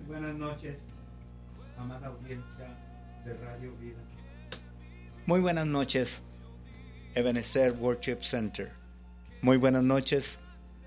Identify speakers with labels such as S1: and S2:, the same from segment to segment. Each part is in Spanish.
S1: buenas noches, amada audiencia de Radio Vida.
S2: Muy buenas noches, Ebenezer Worship Center. Muy buenas noches,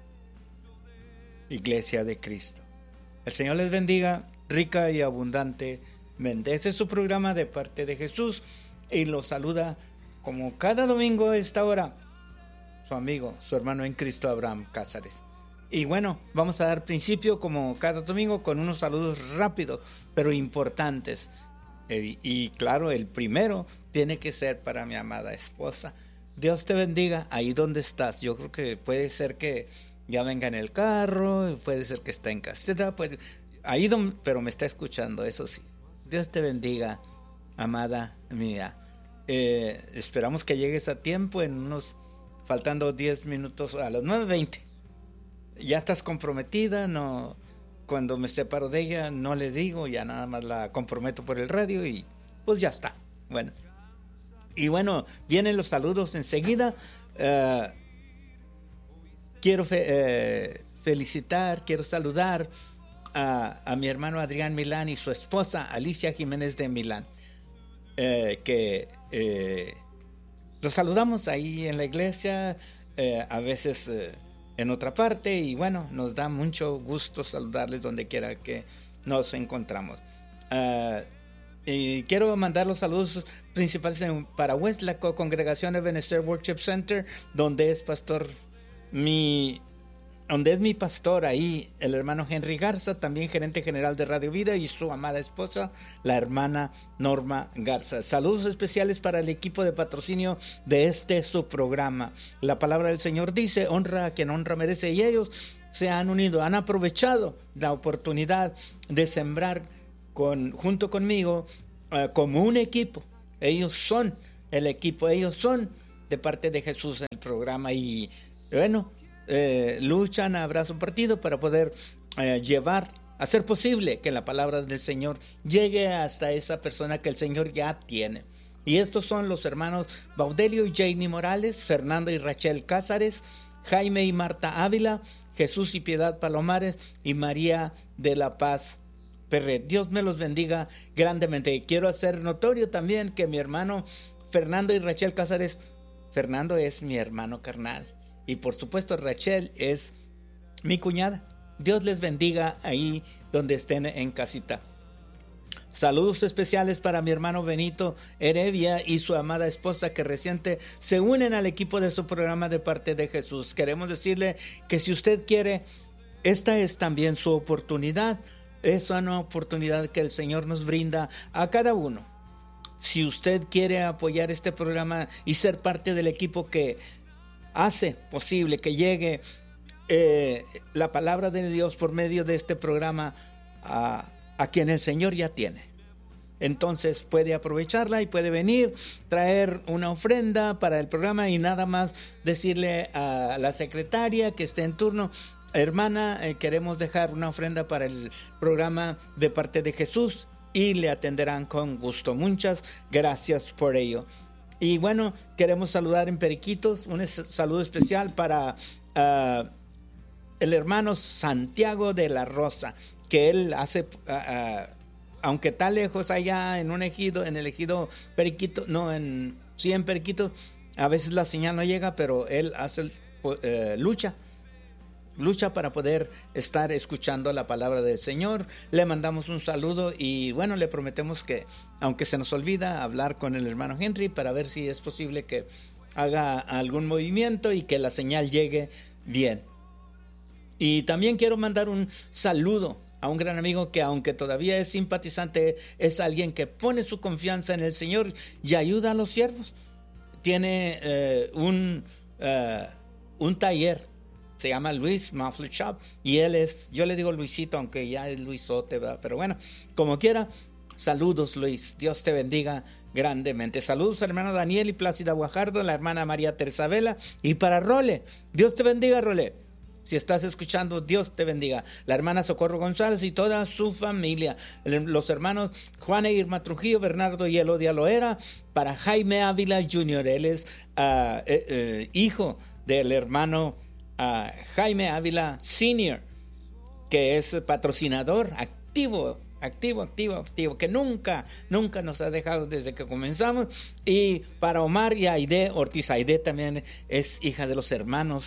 S2: Iglesia de Cristo. El Señor les bendiga rica y abundantemente. Este es su programa de parte de Jesús y los saluda como cada domingo a esta hora su amigo, su hermano en Cristo, Abraham Cázares. Y bueno, vamos a dar principio como cada domingo con unos saludos rápidos pero importantes. Y claro, el primero tiene que ser para mi amada esposa. Dios te bendiga ahí donde estás. Yo creo que puede ser que ya venga en el carro, puede ser que está en caseta, pero me está escuchando, eso sí. Dios te bendiga, amada mía. Esperamos que llegues a tiempo, faltando 10 minutos a las 9:20. Ya estás comprometida, no, cuando me separo de ella no le digo, ya nada más la comprometo por el radio y pues ya está. Bueno, vienen los saludos enseguida. Quiero quiero saludar a mi hermano Adrián Milán y su esposa Alicia Jiménez de Milán, que los saludamos ahí en la iglesia, a veces en otra parte, y bueno, nos da mucho gusto saludarles donde quiera que nos encontramos. Y quiero mandar los saludos principales para Westlaco, congregación Ebenezer Worship Center, donde es mi pastor ahí, el hermano Henry Garza, también gerente general de Radio Vida, y su amada esposa, la hermana Norma Garza. Saludos especiales para el equipo de patrocinio de su programa. La palabra del Señor dice: honra a quien honra merece, y ellos se han unido, han aprovechado la oportunidad de sembrar junto conmigo como un equipo. Ellos son el equipo, ellos son de parte de Jesús en el programa, y bueno, luchan a brazo partido para poder hacer posible que la palabra del Señor llegue hasta esa persona que el Señor ya tiene. Y estos son los hermanos Baudelio y Janie Morales, Fernando y Rachel Cázares, Jaime y Marta Ávila, Jesús y Piedad Palomares y María de la Paz Perret. Dios me los bendiga grandemente. Quiero hacer notorio también que mi hermano Fernando y Rachel Cázares, Fernando es mi hermano carnal, y por supuesto Rachel es mi cuñada. Dios les bendiga ahí donde estén en casita. Saludos especiales para mi hermano Benito Heredia y su amada esposa, que reciente se unen al equipo de su programa de parte de Jesús. Queremos decirle que si usted quiere, esta es también su oportunidad. Es una oportunidad que el Señor nos brinda a cada uno. Si usted quiere apoyar este programa y ser parte del equipo que hace posible que llegue la palabra de Dios por medio de este programa a quien el Señor ya tiene, entonces puede aprovecharla y puede venir, traer una ofrenda para el programa y nada más decirle a la secretaria que esté en turno: hermana, queremos dejar una ofrenda para el programa de parte de Jesús, y le atenderán con gusto. Muchas gracias por ello. Y bueno, queremos saludar en Periquitos, un saludo especial para el hermano Santiago de la Rosa, que él hace, aunque está lejos allá en un ejido, en el ejido Periquito, en Periquitos, a veces la señal no llega, pero él hace lucha para poder estar escuchando la palabra del Señor. Le mandamos un saludo y bueno, le prometemos que, aunque se nos olvida, hablar con el hermano Henry para ver si es posible que haga algún movimiento y que la señal llegue bien. Y también quiero mandar un saludo a un gran amigo que, aunque todavía es simpatizante, es alguien que pone su confianza en el Señor y ayuda a los siervos. Tiene un taller, se llama Luis Muffler Shop, y yo le digo Luisito, aunque ya es Luisote, ¿verdad? Pero bueno, como quiera, saludos Luis, Dios te bendiga grandemente. Saludos al hermano Daniel y Plácida Guajardo, la hermana María Teresa Vela, y para Role, Dios te bendiga Role. Si estás escuchando, Dios te bendiga. La hermana Socorro González y toda su familia. Los hermanos Juan e Irma Trujillo, Bernardo y Elodia Loera. Para Jaime Ávila Jr., él es hijo del hermano Jaime Ávila Sr., que es patrocinador activo, que nunca nos ha dejado desde que comenzamos. Y para Omar y Aide Ortiz. Aide también es hija de los hermanos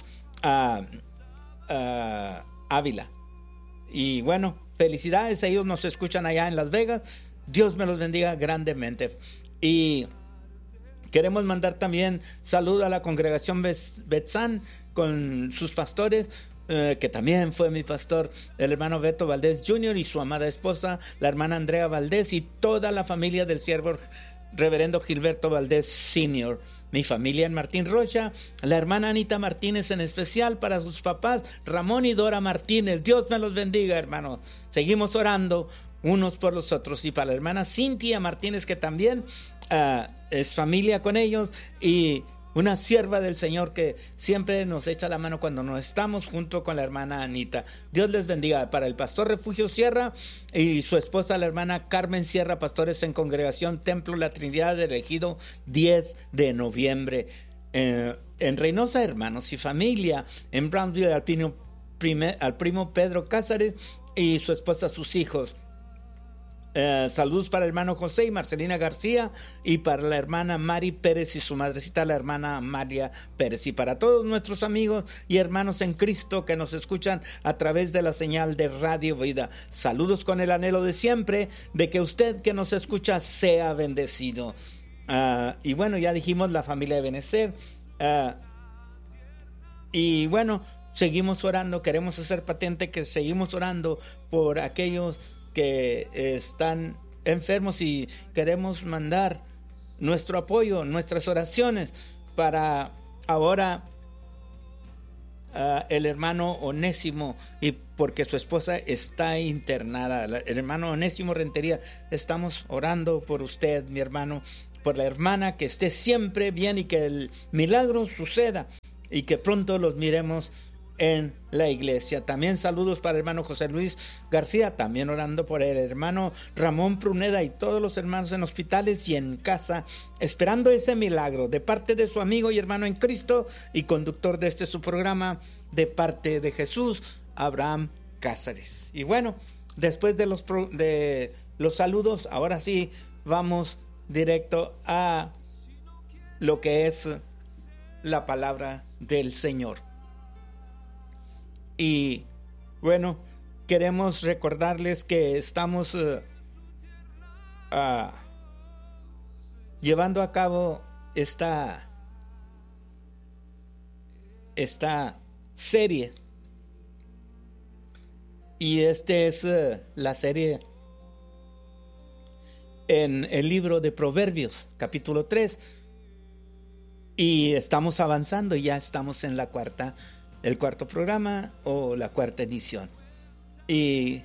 S2: Ávila. Y bueno, felicidades, ellos nos escuchan allá en Las Vegas. Dios me los bendiga grandemente. Y queremos mandar también saludo a la congregación Betzán con sus pastores, que también fue mi pastor, el hermano Beto Valdés Jr. y su amada esposa, la hermana Andrea Valdés, y toda la familia del siervo reverendo Gilberto Valdés Sr., mi familia en Martín Rocha, la hermana Anita Martínez, en especial para sus papás Ramón y Dora Martínez. Dios me los bendiga, hermano. Seguimos orando unos por los otros. Y para la hermana Cintia Martínez, que también es familia con ellos, y una sierva del Señor que siempre nos echa la mano cuando no estamos, junto con la hermana Anita. Dios les bendiga. Para el pastor Refugio Sierra y su esposa, la hermana Carmen Sierra, pastores en Congregación Templo La Trinidad del Ejido, 10 de noviembre. En Reynosa, hermanos y familia. En Brownsville, al primo Pedro Cázares y su esposa, sus hijos. Saludos para el hermano José y Marcelina García, y para la hermana Mari Pérez y su madrecita, la hermana María Pérez, y para todos nuestros amigos y hermanos en Cristo que nos escuchan a través de la señal de Radio Vida. Saludos con el anhelo de siempre de que usted que nos escucha sea bendecido. Y bueno, ya dijimos la familia de Benecer, y bueno, seguimos orando. Queremos hacer patente que seguimos orando por aquellos que están enfermos, y queremos mandar nuestro apoyo, nuestras oraciones para ahora el hermano Onésimo, y porque su esposa está internada. El hermano Onésimo Rentería, estamos orando por usted, mi hermano, por la hermana, que esté siempre bien y que el milagro suceda y que pronto los miremos en la iglesia. También saludos para el hermano José Luis García, también orando por el hermano Ramón Pruneda y todos los hermanos en hospitales y en casa, esperando ese milagro de parte de su amigo y hermano en Cristo y conductor de su programa, de parte de Jesús, Abraham Cázares. Y bueno, después de los saludos, ahora sí vamos directo a lo que es la palabra del Señor. Y bueno, queremos recordarles que estamos llevando a cabo esta serie, y es la serie en el libro de Proverbios, capítulo 3, y estamos avanzando. Ya estamos en el cuarto programa o la cuarta edición. Y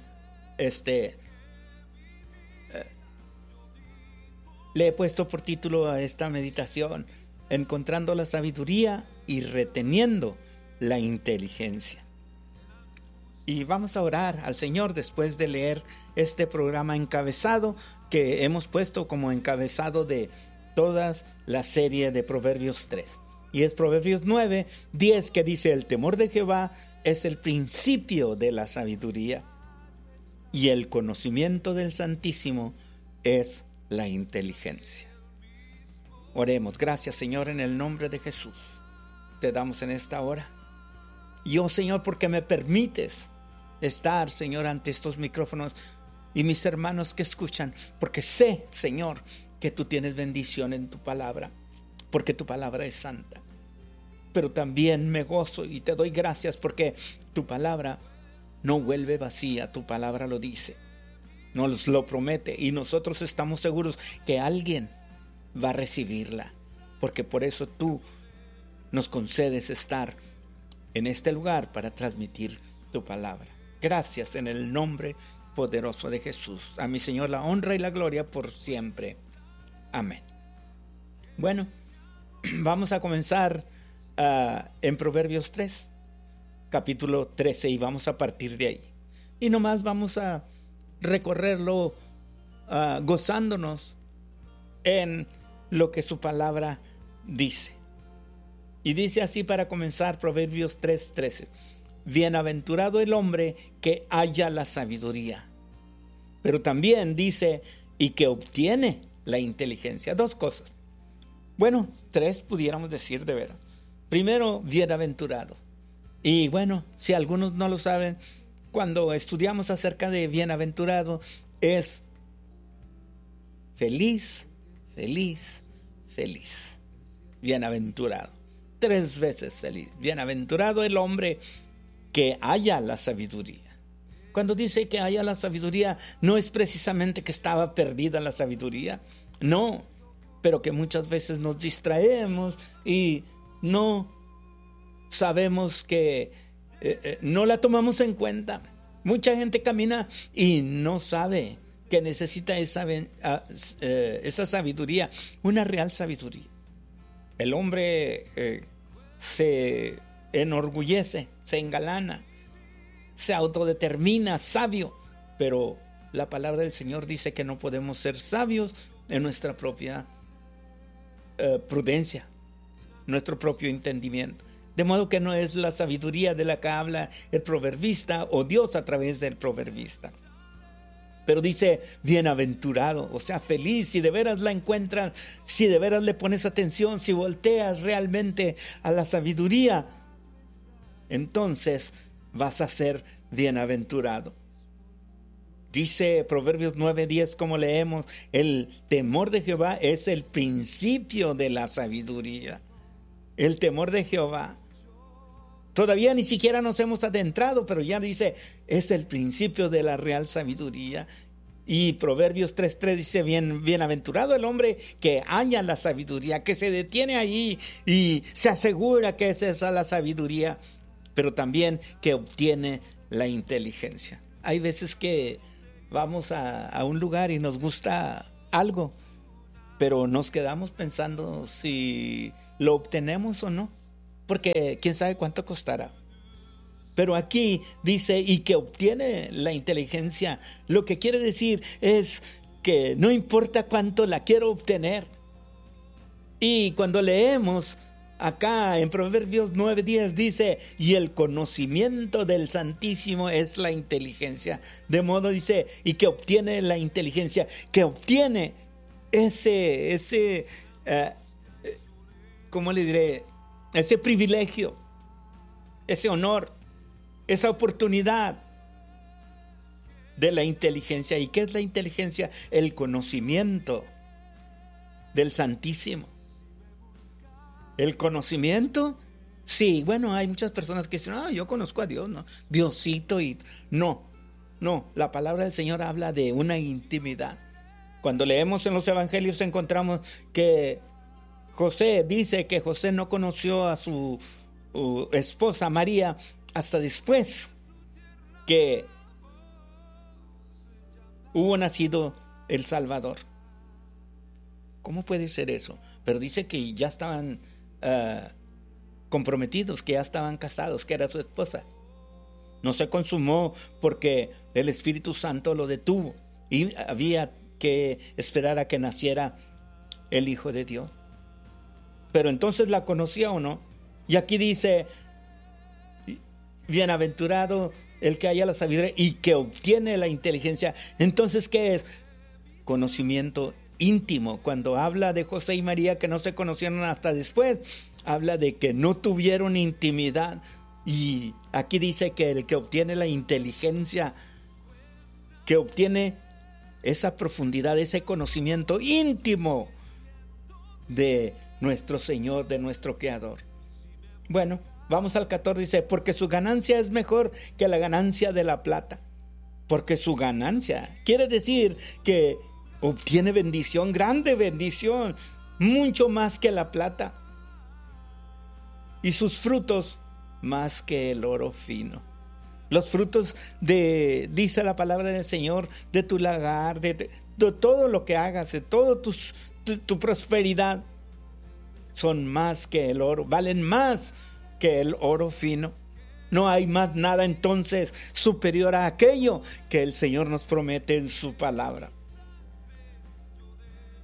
S2: le he puesto por título a esta meditación: encontrando la sabiduría y reteniendo la inteligencia. Y vamos a orar al Señor después de leer este programa encabezado que hemos puesto como encabezado de toda la serie de Proverbios 3. Y es Proverbios 9:10, que dice: el temor de Jehová es el principio de la sabiduría, y el conocimiento del Santísimo es la inteligencia. Oremos. Gracias, Señor, en el nombre de Jesús. Te damos en esta hora. Y Señor, porque me permites estar, Señor, ante estos micrófonos y mis hermanos que escuchan, porque sé, Señor, que tú tienes bendición en tu palabra, porque tu palabra es santa. Pero también me gozo y te doy gracias porque tu palabra no vuelve vacía. Tu palabra lo dice, nos lo promete, y nosotros estamos seguros que alguien va a recibirla, porque por eso tú nos concedes estar en este lugar para transmitir tu palabra. Gracias, en el nombre poderoso de Jesús. A mi Señor la honra y la gloria por siempre. Amén. Bueno, vamos a comenzar en Proverbios 3, capítulo 13, y vamos a partir de ahí. Y nomás vamos a recorrerlo gozándonos en lo que su palabra dice. Y dice así para comenzar Proverbios 3:13: bienaventurado el hombre que halla la sabiduría. Pero también dice, y que obtiene la inteligencia. Dos cosas. Bueno, tres pudiéramos decir de veras. Primero, bienaventurado. Y bueno, si algunos no lo saben, cuando estudiamos acerca de bienaventurado, es feliz, feliz, feliz. Bienaventurado. 3 veces feliz. Bienaventurado el hombre que halla la sabiduría. Cuando dice que haya la sabiduría, no es precisamente que estaba perdida la sabiduría, no, pero que muchas veces nos distraemos y no sabemos que no la tomamos en cuenta. Mucha gente camina y no sabe que necesita esa sabiduría, una real sabiduría. El hombre se enorgullece, se engalana, se autodetermina sabio, pero la palabra del Señor dice que no podemos ser sabios en nuestra propia prudencia, nuestro propio entendimiento. De modo que no es la sabiduría de la que habla el proverbista o Dios a través del proverbista. Pero dice bienaventurado, o sea, feliz, si de veras la encuentras, si de veras le pones atención, si volteas realmente a la sabiduría, entonces vas a ser bienaventurado. Dice Proverbios 9:10, como leemos, el temor de Jehová es el principio de la sabiduría. El temor de Jehová. Todavía ni siquiera nos hemos adentrado, pero ya dice, es el principio de la real sabiduría. Y Proverbios 3:3 dice, bienaventurado el hombre que halla la sabiduría, que se detiene allí y se asegura que es esa la sabiduría, pero también que obtiene la inteligencia. Hay veces que vamos a un lugar y nos gusta algo, pero nos quedamos pensando si lo obtenemos o no, porque quién sabe cuánto costará. Pero aquí dice, y que obtiene la inteligencia. Lo que quiere decir es que no importa cuánto la quiero obtener. Y cuando leemos acá en Proverbios 9:10 dice, y el conocimiento del Santísimo es la inteligencia. De modo dice, y que obtiene la inteligencia, que obtiene ¿cómo le diré? Ese privilegio, ese honor, esa oportunidad de la inteligencia. ¿Y qué es la inteligencia? El conocimiento del Santísimo. El conocimiento, sí, bueno, hay muchas personas que dicen, yo conozco a Dios, ¿no? Diosito y... No, la palabra del Señor habla de una intimidad. Cuando leemos en los evangelios encontramos que José dice que José no conoció a su esposa María hasta después que hubo nacido el Salvador. ¿Cómo puede ser eso? Pero dice que ya estaban comprometidos, que ya estaban casados, que era su esposa. No se consumó porque el Espíritu Santo lo detuvo y había que esperar a que naciera el Hijo de Dios. Pero entonces la conocía o no. Y aquí dice, bienaventurado el que haya la sabiduría y que obtiene la inteligencia. Entonces, ¿qué es? Conocimiento íntimo. Cuando habla de José y María que no se conocieron hasta después, habla de que no tuvieron intimidad. Y aquí dice que el que obtiene la inteligencia, que obtiene esa profundidad, ese conocimiento íntimo de nuestro Señor, de nuestro Creador. Bueno, vamos al 14, dice, porque su ganancia es mejor que la ganancia de la plata. Porque su ganancia quiere decir que obtiene bendición, grande bendición, mucho más que la plata. Y sus frutos más que el oro fino. Los frutos dice la palabra del Señor, de tu lagar, de todo lo que hagas, de todo tu prosperidad, son más que el oro, valen más que el oro fino. No hay más nada entonces superior a aquello que el Señor nos promete en su palabra.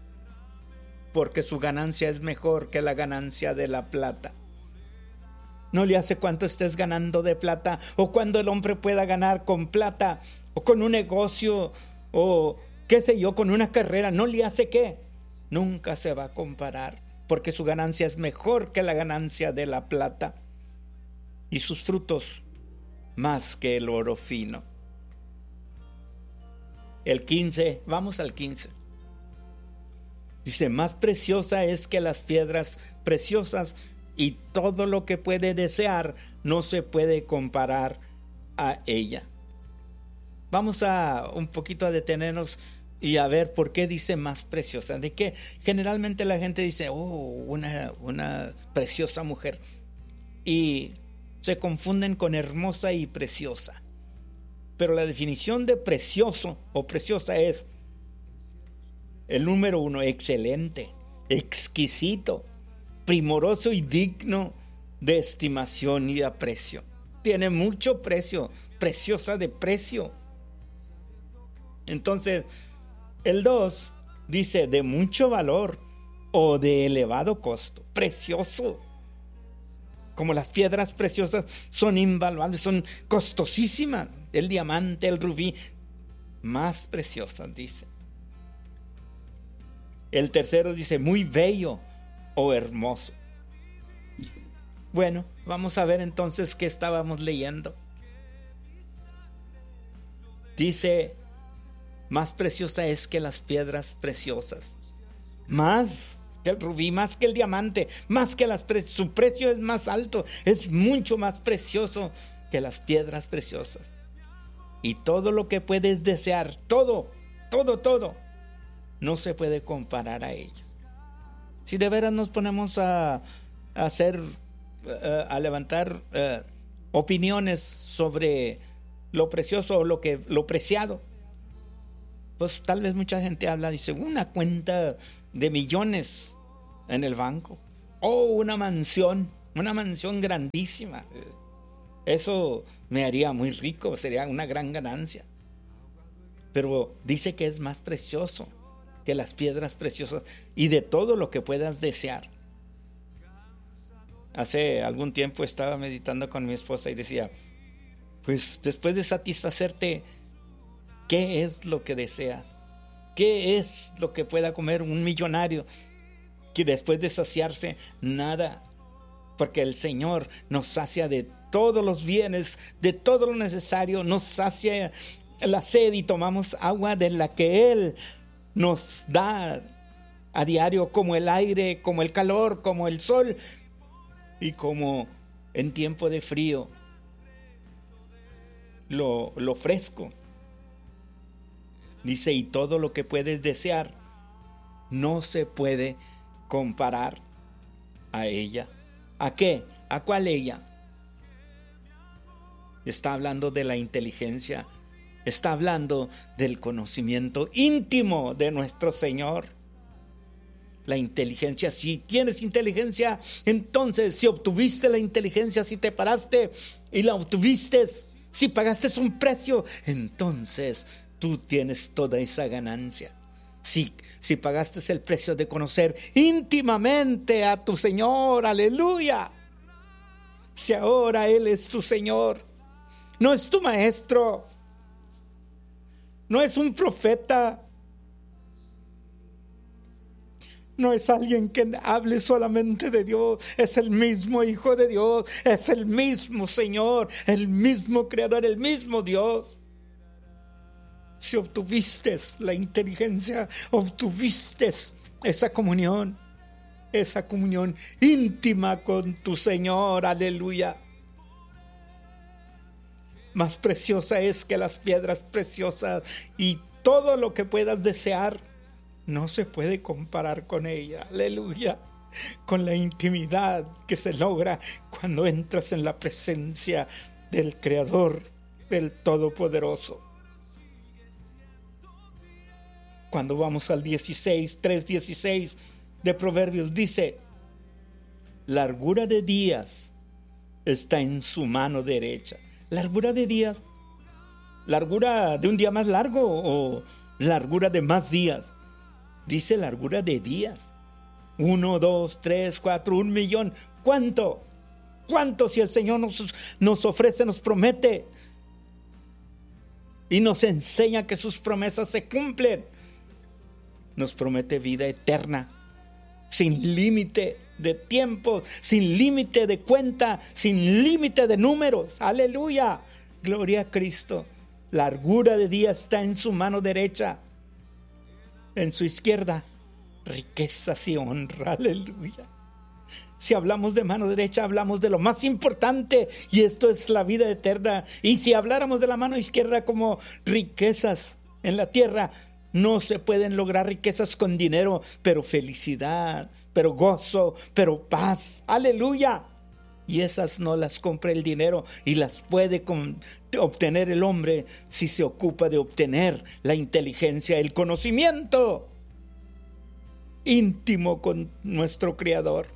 S2: Porque su ganancia es mejor que la ganancia de la plata. no le hace cuánto estés ganando de plata, o cuando el hombre pueda ganar con plata, o con un negocio, o qué sé yo, con una carrera, no le hace qué. Nunca se va a comparar, porque su ganancia es mejor que la ganancia de la plata, y sus frutos más que el oro fino. El 15, vamos al 15. Dice, más preciosa es que las piedras preciosas, y todo lo que puede desear no se puede comparar a ella. Vamos a un poquito a detenernos y a ver por qué dice más preciosa. De que generalmente la gente dice, una preciosa mujer, y se confunden con hermosa y preciosa. Pero la definición de precioso o preciosa es el número 1, excelente, exquisito, primoroso y digno de estimación y aprecio. Tiene mucho precio, preciosa de precio. Entonces, el 2 dice de mucho valor o de elevado costo, precioso. Como las piedras preciosas son invaluables, son costosísimas. El diamante, el rubí, más preciosas, dice. El tercero dice muy bello o hermoso. Bueno, vamos a ver entonces qué estábamos leyendo. Dice, más preciosa es que las piedras preciosas, más que el rubí, más que el diamante, más que su precio es más alto, es mucho más precioso que las piedras preciosas. Y todo lo que puedes desear, todo, no se puede comparar a ella. Si de veras nos ponemos a levantar opiniones sobre lo precioso o lo preciado, pues tal vez mucha gente habla, dice, una cuenta de millones en el banco, o una mansión grandísima. Eso me haría muy rico, sería una gran ganancia. Pero dice que es más precioso que las piedras preciosas y de todo lo que puedas desear. Hace algún tiempo estaba meditando con mi esposa y decía, pues después de satisfacerte, ¿qué es lo que deseas? ¿Qué es lo que pueda comer un millonario que después de saciarse nada? Porque el Señor nos sacia de todos los bienes, de todo lo necesario, nos sacia la sed y tomamos agua de la que Él nos da a diario, como el aire, como el calor, como el sol, y como en tiempo de frío lo fresco. Dice, y todo lo que puedes desear no se puede comparar a ella. ¿A qué? ¿A cuál ella? Está hablando de la inteligencia, está hablando del conocimiento íntimo de nuestro Señor. La inteligencia, si tienes inteligencia, entonces si obtuviste la inteligencia, si te paraste y la obtuviste, si pagaste un precio, entonces tú tienes toda esa ganancia. Si pagaste el precio de conocer íntimamente a tu Señor, aleluya. Si ahora Él es tu Señor, no es tu maestro, no es un profeta, no es alguien que hable solamente de Dios, es el mismo Hijo de Dios, es el mismo Señor, el mismo Creador, el mismo Dios. Si obtuviste la inteligencia, obtuviste esa comunión íntima con tu Señor, aleluya. Más preciosa es que las piedras preciosas, y todo lo que puedas desear no se puede comparar con ella, aleluya. Con la intimidad que se logra cuando entras en la presencia del Creador, del Todopoderoso. Cuando vamos al 3:16 de Proverbios, dice, largura de días está en su mano derecha. Largura de días, largura de un día más largo o largura de más días. Dice largura de días. 1, 2, 3, 4, 1 millón. ¿Cuánto? ¿Cuánto si el Señor nos ofrece, nos promete y nos enseña que sus promesas se cumplen? Nos promete vida eterna, sin límite de tiempo, sin límite de cuenta, sin límite de números. Aleluya, gloria a Cristo. Largura de día está en su mano derecha, en su izquierda riquezas y honra. Aleluya. Si hablamos de mano derecha, hablamos de lo más importante, y esto es la vida eterna. Y si habláramos de la mano izquierda como riquezas en la tierra, no se pueden lograr riquezas con dinero, pero felicidad, pero gozo, pero paz. Aleluya. Y esas no las compra el dinero, y las puede obtener el hombre si se ocupa de obtener la inteligencia, el conocimiento íntimo con nuestro Creador.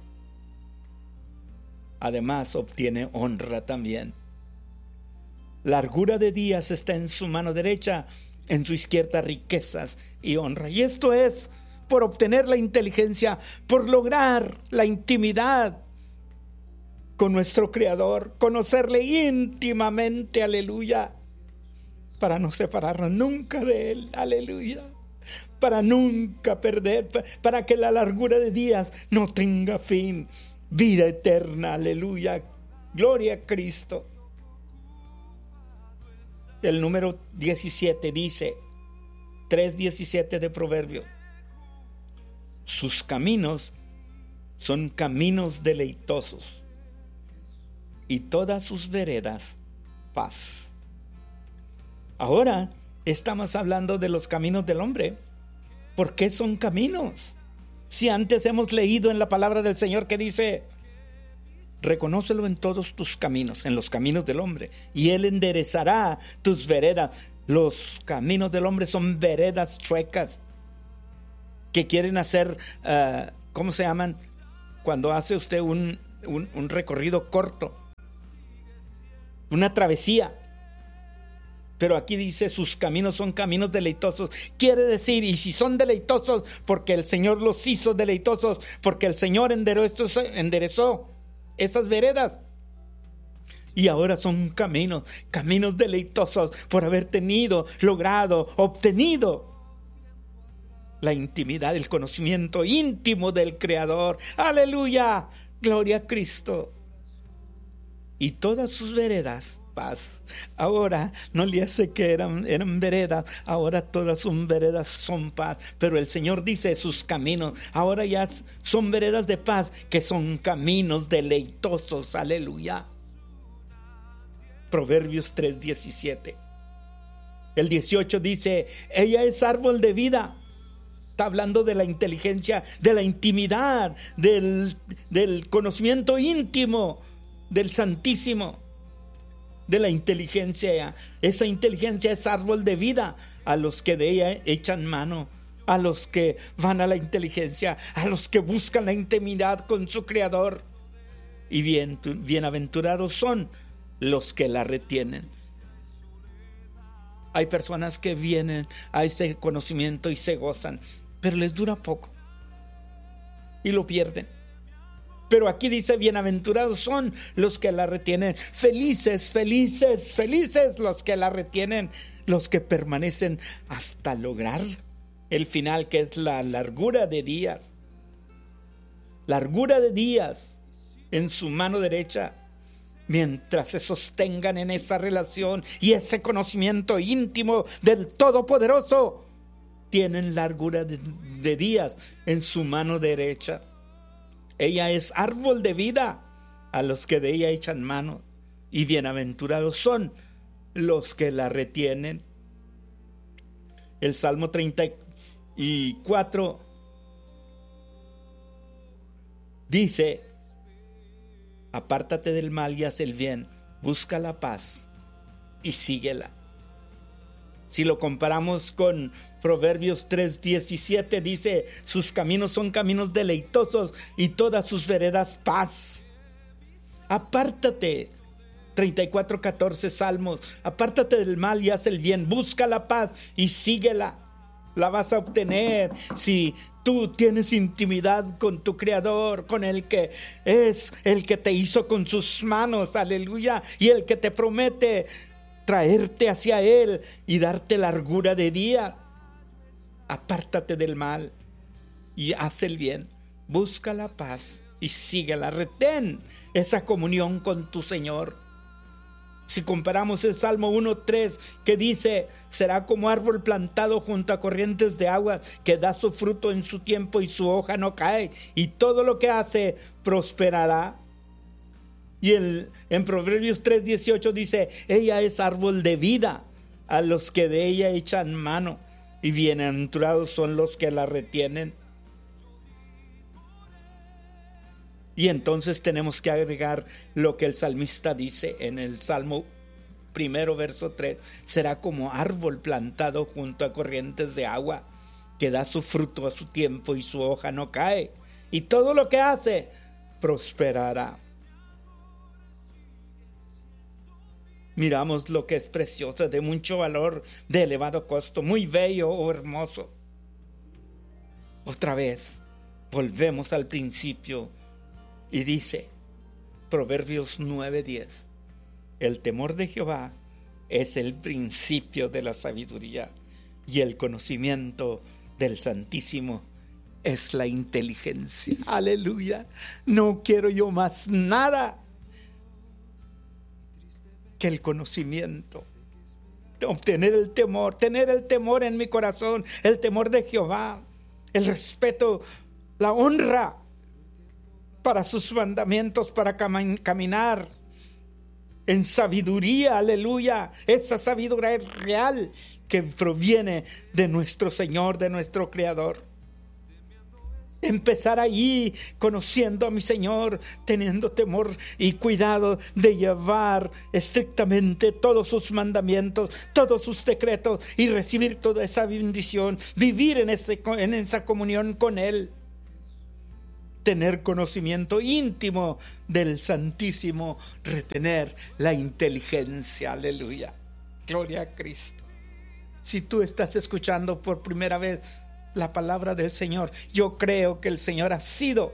S2: Además, obtiene honra también. Largura de días está en su mano derecha, en su izquierda riquezas y honra. Y esto es por obtener la inteligencia, por lograr la intimidad con nuestro Creador, conocerle íntimamente, aleluya, para no separarnos nunca de Él, aleluya, para nunca perder, para que la largura de días no tenga fin. Vida eterna, aleluya, gloria a Cristo. El número 17 dice, 3:17 de Proverbio: sus caminos son caminos deleitosos, y todas sus veredas paz. Ahora estamos hablando de los caminos del hombre. ¿Por qué son caminos? Si antes hemos leído en la palabra del Señor que dice: reconócelo en todos tus caminos, en los caminos del hombre, y Él enderezará tus veredas. Los caminos del hombre son veredas chuecas que quieren hacer, ¿cómo se llaman? Cuando hace usted un recorrido corto, una travesía. Pero aquí dice, sus caminos son caminos deleitosos. Quiere decir, y si son deleitosos, porque el Señor los hizo deleitosos, porque el Señor enderezó esas veredas. Y ahora son caminos deleitosos por haber logrado, obtenido la intimidad, el conocimiento íntimo del Creador. ¡Aleluya! ¡Gloria a Cristo! Y todas sus veredas paz. Ahora no le hace que eran veredas, ahora todas sus veredas son paz. Pero el Señor dice, sus caminos ahora ya son veredas de paz, que son caminos deleitosos. Aleluya. Proverbios 3:17. El 18 dice, ella es árbol de vida. Está hablando de la inteligencia, de la intimidad, del conocimiento íntimo del Santísimo, de la inteligencia. Esa inteligencia es árbol de vida a los que de ella echan mano, a los que van a la inteligencia, a los que buscan la intimidad con su Creador. Y bienaventurados son los que la retienen. Hay personas que vienen a ese conocimiento y se gozan, pero les dura poco y lo pierden. Pero aquí dice, bienaventurados son los que la retienen. Felices, felices, felices los que la retienen, los que permanecen hasta lograr el final, que es la largura de días. Largura de días en su mano derecha, mientras se sostengan en esa relación y ese conocimiento íntimo del Todopoderoso, tienen largura de días en su mano derecha. Ella es árbol de vida a los que de ella echan mano, y bienaventurados son los que la retienen. El Salmo 34 dice, apártate del mal y haz el bien, busca la paz y síguela. Si lo comparamos con Proverbios 3:17, dice, sus caminos son caminos deleitosos y todas sus veredas paz. Apártate, 34:14 Salmos, apártate del mal y haz el bien, busca la paz y síguela. La vas a obtener si tú tienes intimidad con tu Creador, con el que es el que te hizo con sus manos, aleluya, y el que te promete traerte hacia Él y darte largura de día. Apártate del mal y haz el bien. Busca la paz y síguela. Retén esa comunión con tu Señor. Si comparamos el Salmo 1:3, que dice: será como árbol plantado junto a corrientes de agua, que da su fruto en su tiempo y su hoja no cae, y todo lo que hace prosperará. Y en Proverbios 3:18 dice: ella es árbol de vida a los que de ella echan mano, y bienaventurados son los que la retienen. Y entonces tenemos que agregar lo que el salmista dice en el Salmo 1, verso 3. Será como árbol plantado junto a corrientes de agua, que da su fruto a su tiempo y su hoja no cae. Y todo lo que hace prosperará. Miramos lo que es precioso, de mucho valor, de elevado costo, muy bello o hermoso. Otra vez, volvemos al principio. Y dice, Proverbios 9:10, el temor de Jehová es el principio de la sabiduría, y el conocimiento del Santísimo es la inteligencia. Aleluya. No quiero yo más nada que el conocimiento, obtener el temor, tener el temor en mi corazón, el temor de Jehová, el respeto, la honra para sus mandamientos, para caminar en sabiduría, aleluya. Esa sabiduría real que proviene de nuestro Señor, de nuestro Creador. Empezar allí conociendo a mi Señor, teniendo temor y cuidado de llevar estrictamente todos sus mandamientos, todos sus decretos, y recibir toda esa bendición, vivir en esa comunión con Él. Tener conocimiento íntimo del Santísimo, retener la inteligencia, aleluya, gloria a Cristo. Si tú estás escuchando por primera vez la palabra del Señor, yo creo que el Señor ha sido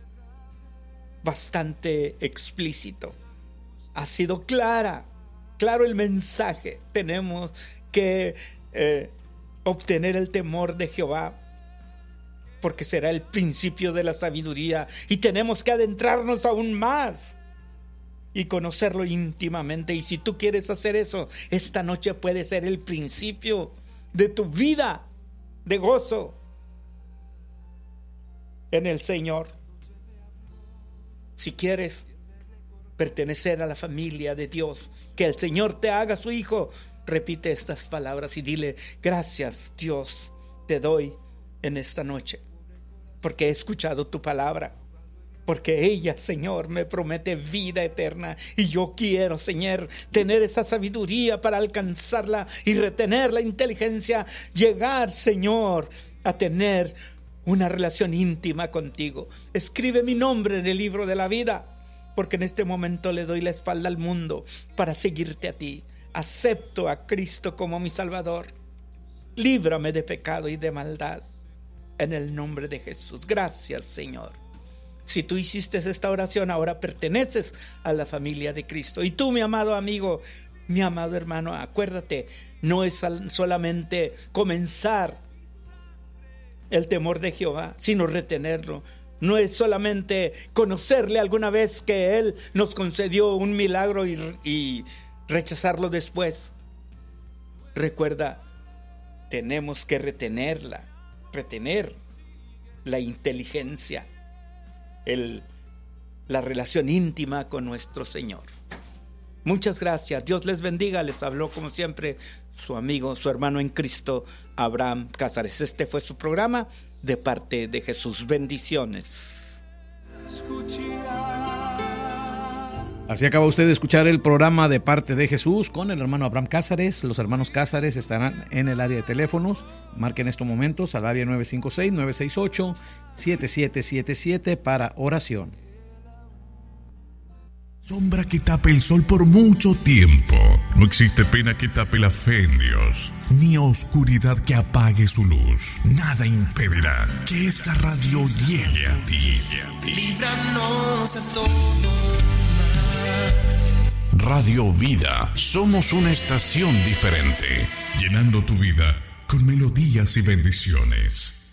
S2: bastante explícito, ha sido claro el mensaje. Tenemos que obtener el temor de Jehová, porque será el principio de la sabiduría, y tenemos que adentrarnos aún más y conocerlo íntimamente. Y si tú quieres hacer eso, esta noche puede ser el principio de tu vida de gozo en el Señor. Si quieres pertenecer a la familia de Dios, que el Señor te haga su hijo, repite estas palabras y dile: gracias, Dios, te doy en esta noche, porque he escuchado tu palabra, porque ella, Señor, me promete vida eterna, y yo quiero, Señor, tener esa sabiduría para alcanzarla y retener la inteligencia, llegar, Señor, a tener una relación íntima contigo. Escribe mi nombre en el libro de la vida, porque en este momento le doy la espalda al mundo para seguirte a ti. Acepto a Cristo como mi Salvador. Líbrame de pecado y de maldad, en el nombre de Jesús. Gracias, Señor. Si tú hiciste esta oración, ahora perteneces a la familia de Cristo. Y tú, mi amado amigo, mi amado hermano, acuérdate, no es solamente comenzar el temor de Jehová, sino retenerlo. No es solamente conocerle alguna vez que Él nos concedió un milagro y rechazarlo después. Recuerda, tenemos que retener la inteligencia, la relación íntima con nuestro Señor. Muchas gracias. Dios les bendiga. Les habló como siempre su amigo, su hermano en Cristo, Abraham Cázares. Este fue su programa de parte de Jesús. Bendiciones.
S3: Así acaba usted de escuchar el programa de parte de Jesús con el hermano Abraham Cázares. Los hermanos Cázares estarán en el área de teléfonos. Marquen estos momentos al área 956-968-7777 para oración.
S4: Sombra que tape el sol por mucho tiempo. No existe pena que tape la fe en Dios, ni oscuridad que apague su luz. Nada impedirá que esta radio llegue a ti.
S5: Líbranos a todos.
S4: Radio Vida, somos una estación diferente, llenando tu vida con melodías y bendiciones.